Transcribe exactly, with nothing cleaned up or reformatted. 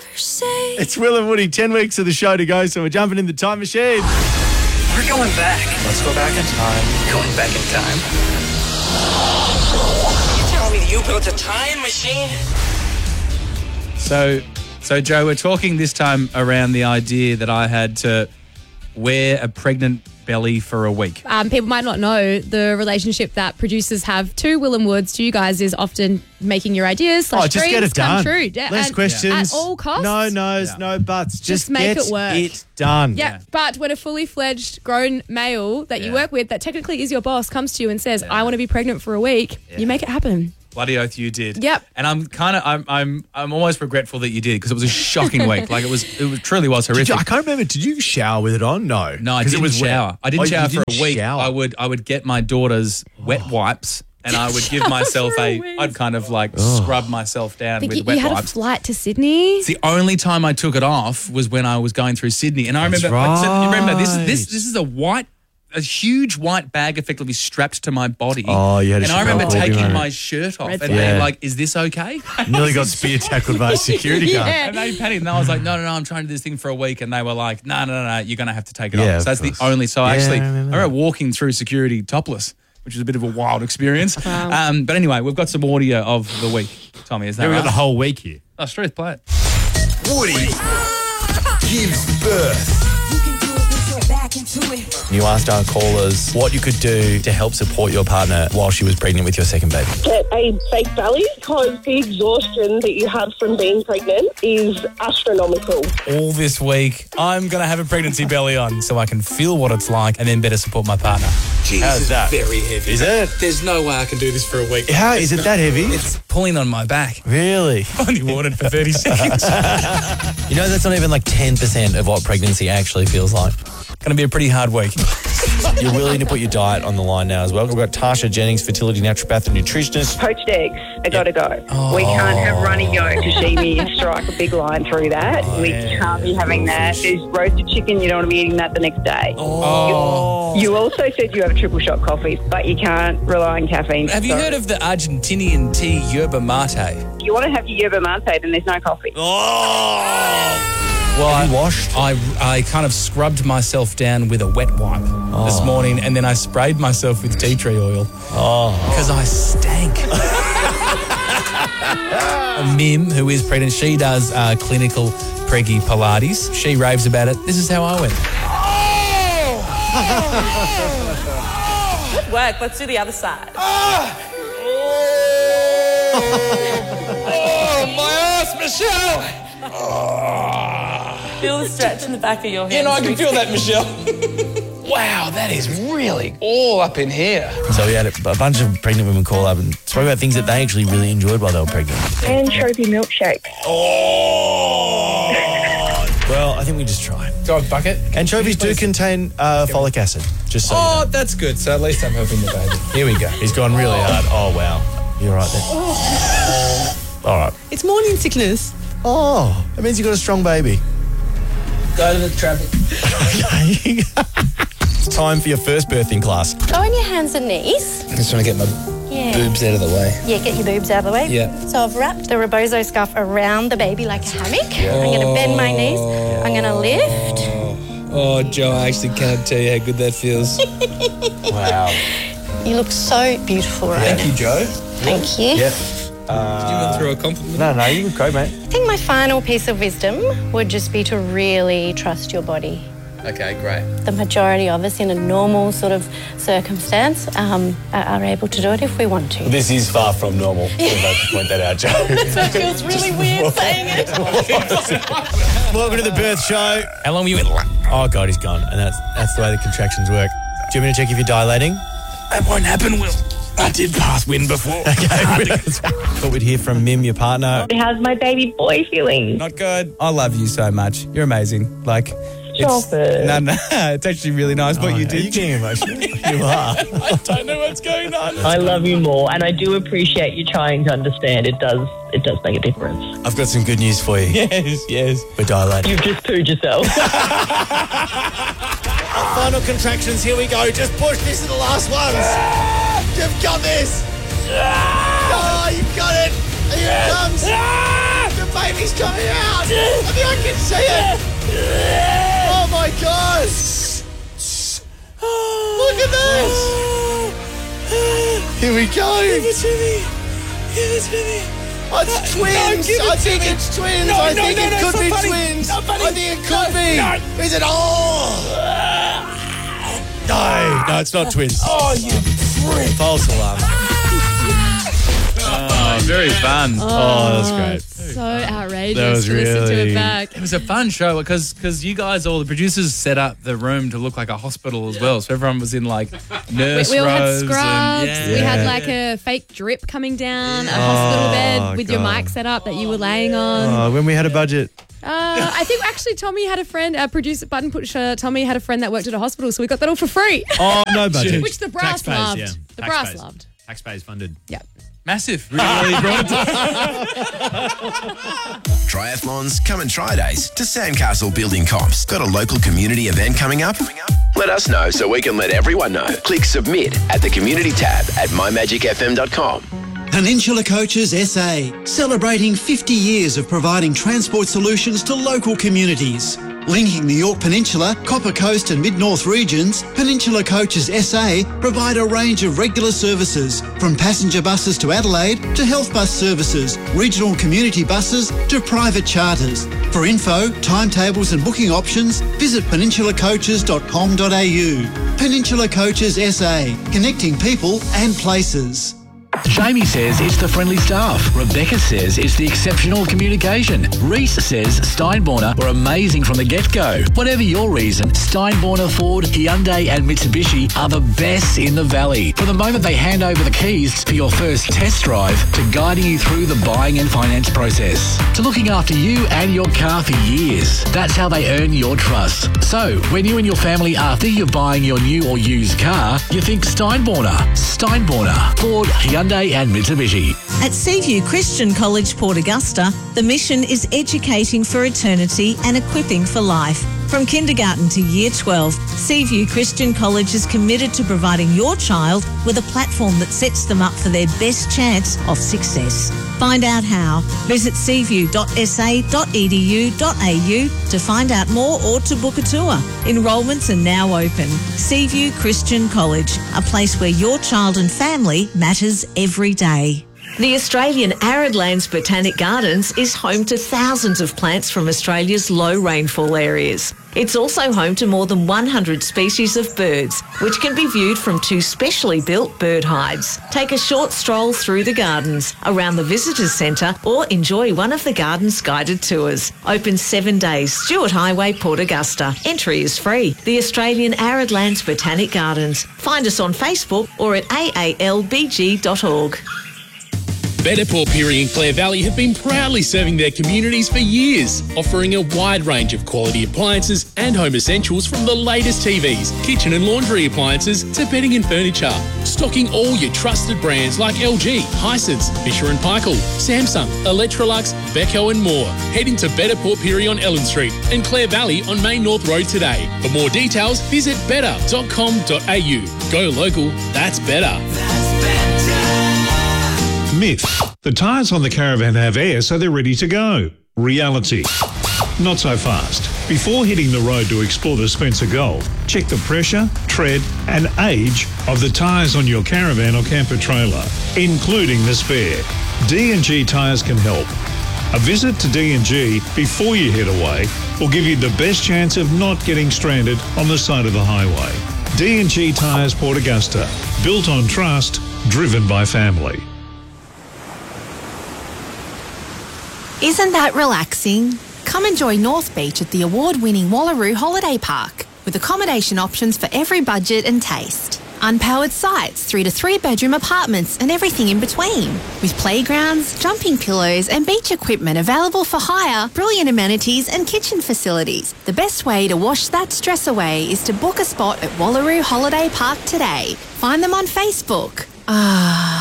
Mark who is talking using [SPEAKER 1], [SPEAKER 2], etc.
[SPEAKER 1] It's Will and Woody, ten weeks of the show to go, so we're jumping in the time machine.
[SPEAKER 2] We're going back. Let's go back in time. Going back in time. You tell me you built a time machine?
[SPEAKER 3] So, so Joe, we're talking this time around the idea that I had to wear a pregnant belly for a week.
[SPEAKER 4] Um, people might not know the relationship that producers have to Will and Woods to you guys is often making your ideas slash
[SPEAKER 1] Oh, just get
[SPEAKER 4] dreams
[SPEAKER 1] it
[SPEAKER 4] come
[SPEAKER 1] done.
[SPEAKER 4] true.
[SPEAKER 1] Less
[SPEAKER 4] And
[SPEAKER 1] questions.
[SPEAKER 4] At all costs.
[SPEAKER 1] No no's,
[SPEAKER 3] Yeah.
[SPEAKER 1] no buts. Just,
[SPEAKER 4] Just make
[SPEAKER 1] get
[SPEAKER 4] it work.
[SPEAKER 1] it done.
[SPEAKER 4] Yeah, but when a fully fledged grown male that you
[SPEAKER 3] Yeah.
[SPEAKER 4] work with that technically is your boss comes to you and says, I want to be pregnant for a week, you make it happen.
[SPEAKER 3] Bloody oath you did.
[SPEAKER 4] Yep.
[SPEAKER 3] And I'm kind of, I'm, I'm, I'm almost regretful that you did because it was a shocking week. Like it was, it was, truly was
[SPEAKER 1] Did
[SPEAKER 3] horrific.
[SPEAKER 1] you, I can't remember. Did you shower with it on? No.
[SPEAKER 3] No, I
[SPEAKER 1] 'Cause
[SPEAKER 3] didn't
[SPEAKER 1] it was wet.
[SPEAKER 3] shower. I didn't
[SPEAKER 1] Oh, you
[SPEAKER 3] shower for
[SPEAKER 1] didn't
[SPEAKER 3] a week.
[SPEAKER 1] shower.
[SPEAKER 3] I would I would get my daughter's wet wipes and I would give myself
[SPEAKER 4] For a
[SPEAKER 3] a,
[SPEAKER 4] week.
[SPEAKER 3] I'd kind of like scrub myself down
[SPEAKER 4] Think
[SPEAKER 3] with
[SPEAKER 4] you,
[SPEAKER 3] wet
[SPEAKER 4] you had
[SPEAKER 3] wipes.
[SPEAKER 4] a flight to Sydney?
[SPEAKER 3] It's the only time I took it off was when I was going through Sydney. And I
[SPEAKER 1] That's
[SPEAKER 3] remember, like, so you remember this,
[SPEAKER 1] right.
[SPEAKER 3] this, this is a white, a huge white bag effectively strapped to my body.
[SPEAKER 1] Oh, you had a
[SPEAKER 3] And I remember
[SPEAKER 1] scrub
[SPEAKER 3] taking
[SPEAKER 1] moment.
[SPEAKER 3] my shirt off
[SPEAKER 4] Red
[SPEAKER 3] and
[SPEAKER 4] flag.
[SPEAKER 3] being
[SPEAKER 1] Yeah.
[SPEAKER 3] like, is this okay?
[SPEAKER 1] Nearly got spear tackled by a security guard.
[SPEAKER 4] Yeah.
[SPEAKER 3] And they panicked, and I was like, no, no, no, I'm trying to do this thing for a week. And they were like, no, no, no, no, you're going to have to take it
[SPEAKER 1] Yeah,
[SPEAKER 3] off.
[SPEAKER 1] of
[SPEAKER 3] So that's
[SPEAKER 1] course.
[SPEAKER 3] the only, so I
[SPEAKER 1] Yeah,
[SPEAKER 3] actually,
[SPEAKER 1] I
[SPEAKER 3] I
[SPEAKER 1] remember
[SPEAKER 3] remember walking through security topless, which was a bit of a wild experience. Um, but anyway, we've got some audio of the week. Tommy, is that
[SPEAKER 1] Yeah, we
[SPEAKER 3] right?
[SPEAKER 1] got the whole week here.
[SPEAKER 3] Oh, Struth, play it.
[SPEAKER 5] Woody gives birth.
[SPEAKER 6] You asked our callers what you could do to help support your partner while she was pregnant with your second baby.
[SPEAKER 7] Get a fake belly because the exhaustion that you have from being pregnant is astronomical.
[SPEAKER 8] All this week, I'm going to have a pregnancy belly on so I can feel what it's like and then better support my partner.
[SPEAKER 2] Jeez,
[SPEAKER 1] How's
[SPEAKER 2] this is
[SPEAKER 1] that?
[SPEAKER 2] very heavy.
[SPEAKER 1] Is it?
[SPEAKER 2] There's no way I can do this for a week.
[SPEAKER 1] How is it that heavy?
[SPEAKER 8] It's pulling on my back.
[SPEAKER 1] Really?
[SPEAKER 8] Only worn it for thirty seconds.
[SPEAKER 6] You know, that's not even like ten percent of what pregnancy actually feels like.
[SPEAKER 8] Going to be a pretty hard week.
[SPEAKER 6] You're willing to put your diet on the line now as well. We've got Tasha Jennings, fertility naturopath and nutritionist.
[SPEAKER 7] Poached eggs, I gotta go. We can't have runny yolk. Sashimi, strike a big line through that. we can't be having that. There's roasted chicken, you don't want to be eating that the next day.
[SPEAKER 8] Oh.
[SPEAKER 7] You, you also said you have a triple shot coffee, but you can't rely on caffeine.
[SPEAKER 8] Have you
[SPEAKER 7] So
[SPEAKER 8] heard of the Argentinian tea yerba mate?
[SPEAKER 7] if you want to have your yerba mate, then there's no coffee.
[SPEAKER 8] Well,
[SPEAKER 6] Have you
[SPEAKER 8] I-
[SPEAKER 6] washed?
[SPEAKER 8] I, I kind of scrubbed myself down with a wet wipe this morning and then I sprayed myself with tea tree oil.
[SPEAKER 6] Oh.
[SPEAKER 8] Because I stank. Mim, who is pregnant, she does uh, clinical preggy Pilates. She raves about it. This is how I went.
[SPEAKER 9] Good work. Let's do the other side.
[SPEAKER 8] Oh, my ass, Michelle!
[SPEAKER 9] Feel the stretch in the back of your
[SPEAKER 8] You
[SPEAKER 9] hands.
[SPEAKER 8] know, I can feel that, Michelle. Wow, that is really all up in here.
[SPEAKER 6] So we had a, a bunch of pregnant women call up and spoke about things that they actually really enjoyed while they were pregnant.
[SPEAKER 7] Anchovy milkshake.
[SPEAKER 6] Oh! Well, I think we just try.
[SPEAKER 8] Do I have a bucket?
[SPEAKER 6] Anchovies do contain uh, folic acid, just so you
[SPEAKER 8] Oh,
[SPEAKER 6] know.
[SPEAKER 8] that's good. So at least I'm helping the baby.
[SPEAKER 6] Here we go. He's gone really hard. Oh, wow. You're right there. All right.
[SPEAKER 9] It's morning sickness.
[SPEAKER 6] Oh, that means you got a strong baby.
[SPEAKER 8] Go to the traffic.
[SPEAKER 6] Okay. It's time for your first birthing class.
[SPEAKER 10] Go on your hands and knees.
[SPEAKER 8] I just want to get my
[SPEAKER 10] Yeah.
[SPEAKER 8] boobs out of the way.
[SPEAKER 10] Yeah, get your boobs out of the way.
[SPEAKER 8] Yeah.
[SPEAKER 10] So I've wrapped the rebozo scarf around the baby like a hammock. I'm going to bend my knees. I'm going to lift.
[SPEAKER 8] Oh, Joe, I actually cannot tell you how good that feels.
[SPEAKER 6] Wow.
[SPEAKER 10] You look so beautiful right
[SPEAKER 8] Thank you, Joe.
[SPEAKER 10] Thank you.
[SPEAKER 6] Yep.
[SPEAKER 8] Did you want to throw a compliment?
[SPEAKER 6] No, no, you can go, mate.
[SPEAKER 10] I think my final piece of wisdom would just be to really trust your body.
[SPEAKER 8] Okay, great.
[SPEAKER 10] The majority of us in a normal sort of circumstance um, are, are able to do it if we want to.
[SPEAKER 6] This is far from normal. We'd like to point that out, Joe.
[SPEAKER 10] That feels really weird saying it.
[SPEAKER 6] Welcome to the birth show.
[SPEAKER 8] How long were you in?
[SPEAKER 6] Oh, God, he's gone. And that's that's the way the contractions work. Do you want me to check if you're dilating?
[SPEAKER 8] That won't happen, Will. I did pass wind before.
[SPEAKER 6] Okay. Thought we'd hear from Mim, your partner.
[SPEAKER 7] How's my baby boy feeling?
[SPEAKER 8] Not good. I love you so much. You're amazing. Like,
[SPEAKER 7] Stop it.
[SPEAKER 8] No, no, it's actually really nice what
[SPEAKER 6] Oh,
[SPEAKER 8] you
[SPEAKER 6] are
[SPEAKER 8] did.
[SPEAKER 6] you getting emotional? You are.
[SPEAKER 8] I don't know what's going on.
[SPEAKER 7] I love you more, and I do appreciate you trying to understand. It does, it does make a difference.
[SPEAKER 6] I've got some good news for you.
[SPEAKER 8] Yes, yes.
[SPEAKER 6] We're dilating.
[SPEAKER 7] You've just pooed yourself.
[SPEAKER 6] Final contractions, here we go. Just push. These are the last ones. You've got this. Oh, you've got it. Here it comes. The
[SPEAKER 1] baby's coming out. I think I can see it. Oh my God. Look at this. Here we go.
[SPEAKER 8] Give it to me. Give it to me.
[SPEAKER 1] Oh, it's
[SPEAKER 8] No,
[SPEAKER 1] twins.
[SPEAKER 8] no, give it
[SPEAKER 1] I
[SPEAKER 8] to
[SPEAKER 1] think
[SPEAKER 8] me.
[SPEAKER 1] it's twins.
[SPEAKER 8] No,
[SPEAKER 1] I
[SPEAKER 8] no,
[SPEAKER 1] think
[SPEAKER 8] no,
[SPEAKER 1] it
[SPEAKER 8] no,
[SPEAKER 1] could
[SPEAKER 8] it's
[SPEAKER 1] be
[SPEAKER 8] not funny.
[SPEAKER 1] twins.
[SPEAKER 8] Not funny.
[SPEAKER 1] I think it could be.
[SPEAKER 8] No.
[SPEAKER 1] Is it? Oh. No, no, it's not twins.
[SPEAKER 8] Oh, you prick.
[SPEAKER 6] False alarm.
[SPEAKER 3] Oh, very fun.
[SPEAKER 1] Oh, that's great.
[SPEAKER 4] So outrageous
[SPEAKER 1] That was
[SPEAKER 4] to listen to
[SPEAKER 1] really-
[SPEAKER 4] it back.
[SPEAKER 3] It was a fun show because because you guys, all the producers, set up the room to look like a hospital as well. So everyone was in like nurse
[SPEAKER 4] We all had
[SPEAKER 3] robes.
[SPEAKER 4] scrubs.
[SPEAKER 3] And,
[SPEAKER 4] We
[SPEAKER 3] yeah.
[SPEAKER 4] had like a fake drip coming down, a hospital bed with your
[SPEAKER 1] God.
[SPEAKER 4] mic set up that you were laying on.
[SPEAKER 1] Oh, when we had a budget.
[SPEAKER 4] Uh, I think actually Tommy had a friend, our producer, button pusher, Tommy had a friend that worked at a hospital, so we got that all for free.
[SPEAKER 1] Oh, no budget.
[SPEAKER 4] Which the brass
[SPEAKER 1] Taxpayers,
[SPEAKER 4] loved.
[SPEAKER 1] yeah.
[SPEAKER 4] The brass
[SPEAKER 1] Taxpayers.
[SPEAKER 4] loved.
[SPEAKER 1] Taxpayers funded.
[SPEAKER 4] Yeah.
[SPEAKER 3] Massive. Really brought it to
[SPEAKER 5] Triathlons, come and try days to Sandcastle Building Comps. Got a local community event coming up? Let us know so we can let everyone know. Click submit at the community tab at my magic f m dot com.
[SPEAKER 11] Peninsula Coaches S A, celebrating fifty years of providing transport solutions to local communities. Linking the York Peninsula, Copper Coast and Mid-North regions, Peninsula Coaches S A provide a range of regular services, from passenger buses to Adelaide to health bus services, regional community buses to private charters. For info, timetables and booking options, visit peninsula coaches dot com dot a u. Peninsula Coaches S A, connecting people and places.
[SPEAKER 12] Jamie says it's the friendly staff. Rebecca says it's the exceptional communication. Reese says Steinborner were amazing from the get-go. Whatever your reason, Steinborner, Ford, Hyundai and Mitsubishi are the best in the valley. From the moment they hand over the keys for your first test drive to guiding you through the buying and finance process to looking after you and your car for years. That's how they earn your trust. So, when you and your family are thinking of buying your new or used car, you think Steinborner. Steinborner, Ford, Hyundai and Mitsubishi.
[SPEAKER 13] At Seaview Christian College, Port Augusta, the mission is educating for eternity and equipping for life. From kindergarten to year twelve, Seaview Christian College is committed to providing your child with a platform that sets them up for their best chance of success. Find out how. Visit seaview dot s a dot e d u dot a u to find out more or to book a tour. Enrolments are now open. Seaview Christian College, a place where your child and family matters every day.
[SPEAKER 14] The Australian Arid Lands Botanic Gardens is home to thousands of plants from Australia's low rainfall areas. It's also home to more than one hundred species of birds, which can be viewed from two specially built bird hides. Take a short stroll through the gardens, around the visitors centre, or enjoy one of the garden's guided tours. Open seven days, Stewart Highway, Port Augusta. Entry is free. The Australian Arid Lands Botanic Gardens. Find us on Facebook or at a a l b g dot org.
[SPEAKER 15] Better Port Pirie and Clare Valley have been proudly serving their communities for years, offering a wide range of quality appliances and home essentials from the latest T Vs, kitchen and laundry appliances to bedding and furniture. Stocking all your trusted brands like L G, Hisense, Fisher and Paykel, Samsung, Electrolux, Beko and more. Head into Better Port Pirie on Ellen Street and Clare Valley on Main North Road today. For more details, visit better dot com dot a u. Go local, that's better.
[SPEAKER 16] Myth. The tyres on the Caravan have air so they're ready to go. Reality. Not so fast. Before hitting the road to explore the Spencer Gulf, check the pressure, tread and age of the tyres on your caravan or camper trailer, including the spare. D and G Tyres can help. A visit to D and G before you head away will give you the best chance of not getting stranded on the side of the highway. D and G Tyres Port Augusta. Built on trust, driven by family.
[SPEAKER 17] Isn't that relaxing? Come enjoy North Beach at the award-winning Wallaroo Holiday Park with accommodation options for every budget and taste. Unpowered sites through to three-bedroom apartments and everything in between. With playgrounds, jumping pillows and beach equipment available for hire, brilliant amenities and kitchen facilities. The best way to wash that stress away is to book a spot at Wallaroo Holiday Park today. Find them on Facebook. Ah.